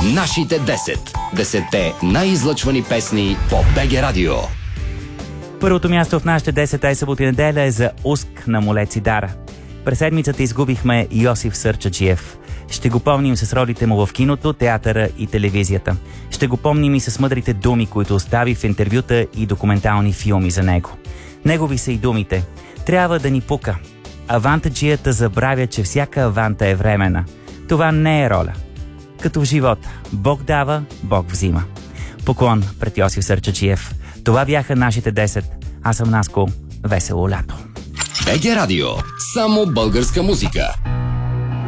Нашите 10. 10-те най-излъчвани песни по БГ Радио. Първото място в нашите 10 събота и неделя е за Уск на Молеци Дара. През седмицата изгубихме Йосиф Сърчаджиев. Ще го помним с ролите му в киното, театъра и телевизията. Ще го помним и с мъдрите думи, които остави в интервюта и документални филми за него. Негови са и думите: трябва да ни пука. Авантаджията забравя, че всяка аванта е временна. Това не е роля. Като в живота. Бог дава, Бог взима. Поклон пред Йосиф Сърчаджиев. Това бяха нашите 10. Аз съм Наско. Весело лято. БГ Радио. Само българска музика.